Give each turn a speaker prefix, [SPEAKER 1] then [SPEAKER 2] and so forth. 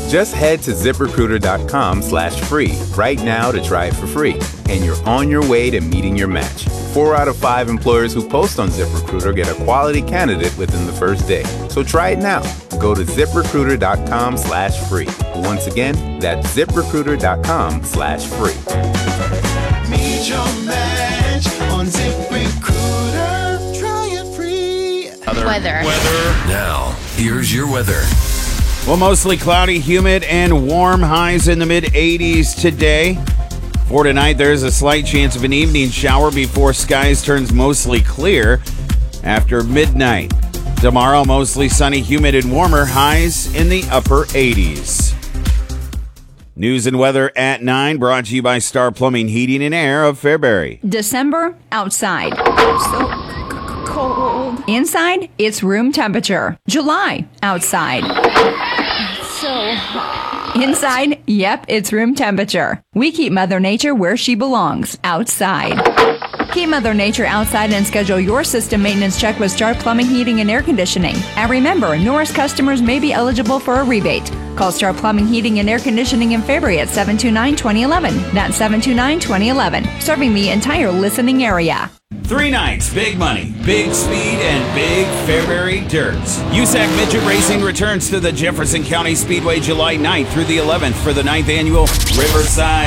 [SPEAKER 1] Just head to ZipRecruiter.com/free right now to try it for free. And you're on your way to meeting your match. 4 out of 5 employers who post on ZipRecruiter get a quality candidate within the first day. So try it now. Go to ZipRecruiter.com/free. Once again, that's ZipRecruiter.com/free.
[SPEAKER 2] Meet your match on ZipRecruiter. Try it free.
[SPEAKER 3] Weather.
[SPEAKER 4] Now, here's your weather.
[SPEAKER 5] Well, mostly cloudy, humid, and warm. Highs in the mid-80s today. For tonight, there's a slight chance of an evening shower before skies turns mostly clear after midnight. Tomorrow, mostly sunny, humid, and warmer. Highs in the upper 80s. News and weather at 9, brought to you by Star Plumbing, Heating, and Air of Fairbury.
[SPEAKER 6] December, outside. So cold. Inside, it's room temperature. July, outside.
[SPEAKER 3] So hot.
[SPEAKER 6] Inside, yep, it's room temperature. We keep Mother Nature where she belongs, outside. Keep Mother Nature outside and schedule your system maintenance check with Star Plumbing, Heating, and Air Conditioning. And remember, Norris customers may be eligible for a rebate. Call Star Plumbing, Heating, and Air Conditioning in Fairbury at 729-2011. That's 729-2011, serving the entire listening area.
[SPEAKER 5] 3 nights, big money, big speed, and big Fairbury Dirts. USAC Midget Racing returns to the Jefferson County Speedway July 9th through the 11th for the 9th annual Riverside